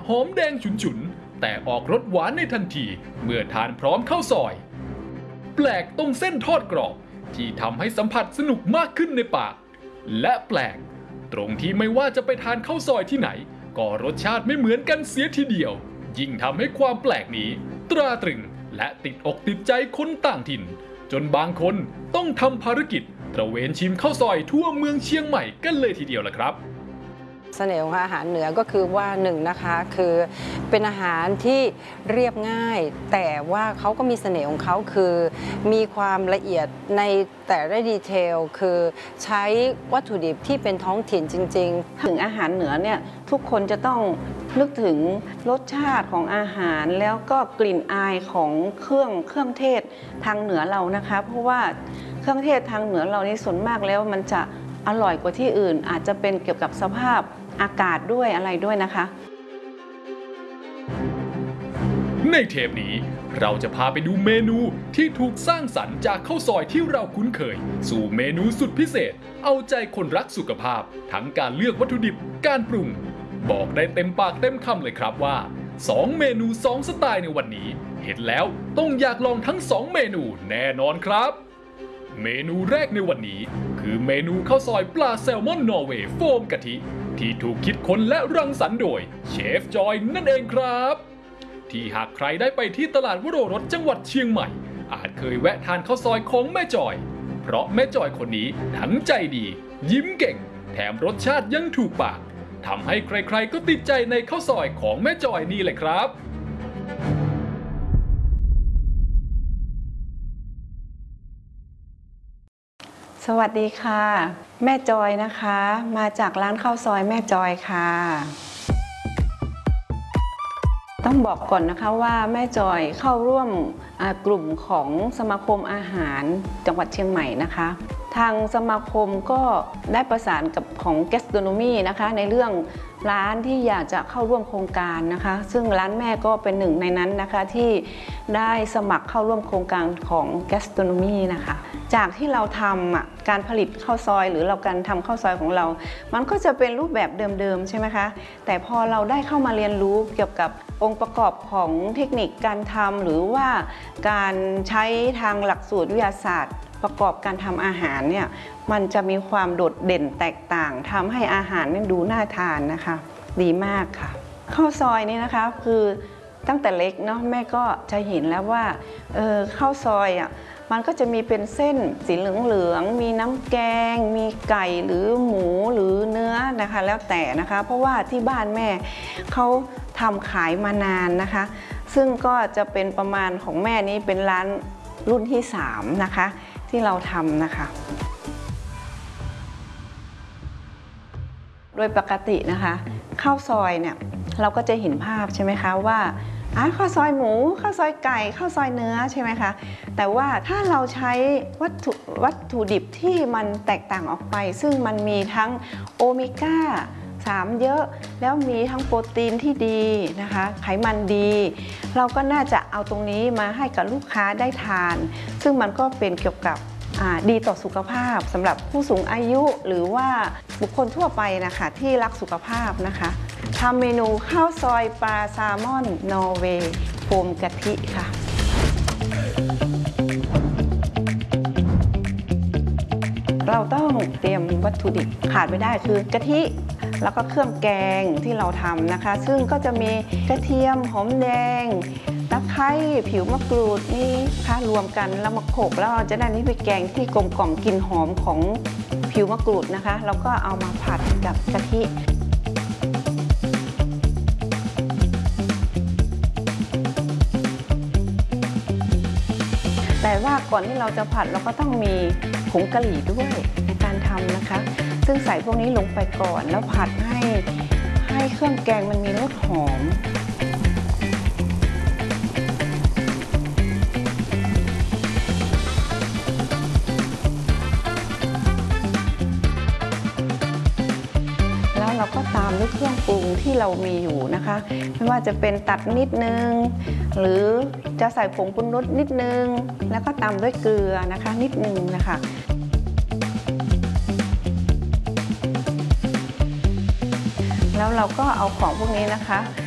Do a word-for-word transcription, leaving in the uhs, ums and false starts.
หอมแดงฉุนๆแต่ออกรสหวานในทันทีเมื่อทานพร้อมข้าวซอยแปลกตรงเส้นทอดกรอบที่ทำให้สัมผัสสนุกมากขึ้นในปากและแปลกตรงที่ไม่ว่าจะไปทานข้าวซอยที่ไหนก็รสชาติไม่เหมือนกันเสียทีเดียวยิ่งทำให้ความแปลกนี้ตราตรึงและติดอกติดใจคนต่างถิ่นจนบางคนต้องทำภารกิจตระเวนชิมข้าวซอยทั่วเมืองเชียงใหม่กันเลยทีเดียวล่ะครับเสน่ห์ของอาหารเหนือก็คือว่าหนึ่งนะคะคือเป็นอาหารที่เรียบง่ายแต่ว่าเขาก็มีเสน่ห์ของเขาคือมีความละเอียดในแต่ละดีเทลคือใช้วัตถุดิบที่เป็นท้องถิ่นจริงๆถึงอาหารเหนือเนี่ยทุกคนจะต้องนึกถึงรสชาติของอาหารแล้วก็กลิ่นอายของเครื่องเครื่องเทศทางเหนือเรานะคะเพราะว่าเครื่องเทศทางเหนือเรานี่ส่วนมากแล้วมันจะอร่อยกว่าที่อื่นอาจจะเป็นเกี่ยวกับสภาพอากาศด้วยอะไรด้วยนะคะในเทปนี้เราจะพาไปดูเมนูที่ถูกสร้างสรรค์จากข้าวซอยที่เราคุ้นเคยสู่เมนูสุดพิเศษเอาใจคนรักสุขภาพทั้งการเลือกวัตถุดิบการปรุงบอกได้เต็มปากเต็มคำเลยครับว่าสองเมนูสองสไตล์ในวันนี้เห็นแล้วต้องอยากลองทั้งสองเมนูแน่นอนครับเมนูแรกในวันนี้คือเมนูข้าวซอยปลาแซลมอนนอร์เวย์โฟมกะทิที่ถูกคิดค้นและรังสรรค์โดยเชฟจอยนั่นเองครับที่หากใครได้ไปที่ตลาดวโรรสจังหวัดเชียงใหม่อาจเคยแวะทานข้าวซอยของแม่จอยเพราะแม่จอยคนนี้ทั้งใจดียิ้มเก่งแถมรสชาติยังถูกปากทำให้ใครๆก็ติดใจในข้าวซอยของแม่จอยนี่แหละครับสวัสดีค่ะแม่จอยนะคะมาจากร้านข้าวซอยแม่จอยค่ะต้องบอกก่อนนะคะว่าแม่จอยเข้าร่วมกลุ่มของสมาคมอาหารจังหวัดเชียงใหม่นะคะทางสมาคมก็ได้ประสานกับของ Gastronomy นะคะในเรื่องร้านที่อยากจะเข้าร่วมโครงการนะคะซึ่งร้านแม่ก็เป็นหนึ่งในนั้นนะคะที่ได้สมัครเข้าร่วมโครงการของ Gastronomy นะคะจากที่เราทำการผลิตข้าวซอยหรือเราการทำข้าวซอยของเรามันก็จะเป็นรูปแบบเดิมๆใช่ไหมคะแต่พอเราได้เข้ามาเรียนรู้เกี่ยวกับองค์ประกอบของเทคนิคการทำหรือว่าการใช้ทางหลักสูตรวิทยาศาสตร์ประกอบการทำอาหารเนี่ยมันจะมีความโดดเด่นแตกต่างทำให้อาหารนี่ดูน่าทานนะคะดีมากค่ะข้าวซอยนี่นะคะคือตั้งแต่เล็กเนาะแม่ก็จะเห็นแล้วว่าเออข้าวซอยอ่ะมันก็จะมีเป็นเส้นสีเหลืองๆมีน้ำแกงมีไก่หรือหมูหรือเนื้อนะคะแล้วแต่นะคะเพราะว่าที่บ้านแม่เขาทำขายมานานนะคะซึ่งก็จะเป็นประมาณของแม่นี้เป็นร้านรุ่นที่สามนะคะที่เราทำนะคะโดยปกตินะคะข้าวซอยเนี่ยเราก็จะเห็นภาพใช่ไหมคะว่าข้าวซอยหมูข้าวซอยไก่ข้าวซอยเนื้อใช่ไหมคะแต่ว่าถ้าเราใช้วัตถุวัตถุดิบที่มันแตกต่างออกไปซึ่งมันมีทั้งโอเมก้าสามเยอะแล้วมีทั้งโปรตีนที่ดีนะคะไขมันดีเราก็น่าจะเอาตรงนี้มาให้กับลูกค้าได้ทานซึ่งมันก็เป็นเกี่ยวกับดีต่อสุขภาพสำหรับผู้สูงอายุหรือว่าบุคคลทั่วไปนะคะที่รักสุขภาพนะคะทำเมนูข้าวซอยปลาแซลมอนนอร์เวย์โฟมกะทิค่ะเราต้องเตรียมวัตถุดิบขาดไม่ได้คือกะทิแล้วก็เครื่องแกงที่เราทำนะคะซึ่งก็จะมีกระเทียมหอมแดงตะไคร้ผิวมะกรูดนี่ค่ะรวมกันแล้วมาโขลกแล้วเราจะได้นี่เป็นแกงที่กลมกล่อมกลิ่นหอมของผิวมะกรูดนะคะแล้วก็เอามาผัดกับกะทิแต่ว่าก่อนที่เราจะผัดเราก็ต้องมีผงกะหรี่ด้วยในการทำนะคะซึ่งใส่พวกนี้ลงไปก่อนแล้วผัดให้ให้เครื่องแกงมันมีรสหอมแล้วเราก็ตามด้วยเครื่องปรุงที่เรามีอยู่นะคะไม่ว่าจะเป็นตัดนิดนึงหรือจะใส่ผงปรุงรสนิดนึงแล้วก็ตามด้วยเกลือนะคะนิดนึงนะคะแล้วเราก็เอาของพวกนี้นะคะ